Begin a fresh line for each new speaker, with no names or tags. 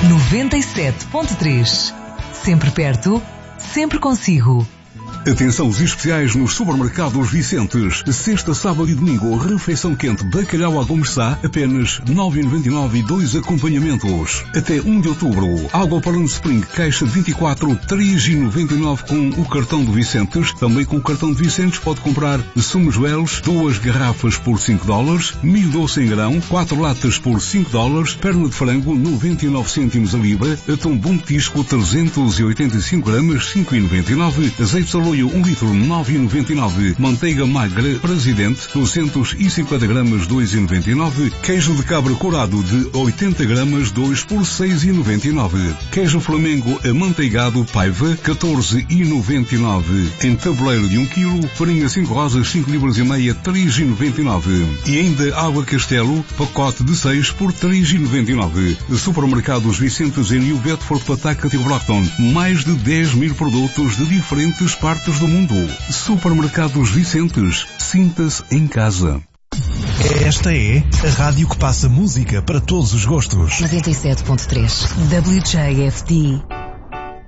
97.3. Sempre perto, sempre consigo.
Atenção aos especiais nos supermercados Vicentes. Sexta, sábado e domingo, refeição quente bacalhau à Gomes Sá, apenas 9,99 e 2 acompanhamentos. Até 1 de outubro, água Poland Spring, caixa de 24, 3,99 com o cartão de Vicentes. Também com o cartão de Vicentes pode comprar sumos Wells, 2 garrafas por $5, milho doce em grão, 4 latas por $5, perna de frango, 99 cêntimos a libra, atum bom petisco, 385 gramas, 5,99, azeite de aloio 1 litro, 9,99. Manteiga magra Presidente, 250 gramas, 2,99. Queijo de cabra curado de 80 gramas, 2 por 6,99. Queijo Flamengo amanteigado Paiva, 14,99. Em tabuleiro de 1 kg, farinha 5 rosas, 5 libras e meia, 3,99. E ainda água Castelo, pacote de 6 por 3,99. Supermercados Vicentes em New Bedford, Pataca e Brockton. Mais de 10 mil produtos de diferentes partes do mundo. Supermercados Vicentes. Sinta-se em casa.
Esta é a rádio que passa música para todos os gostos.
97.3 WJFD.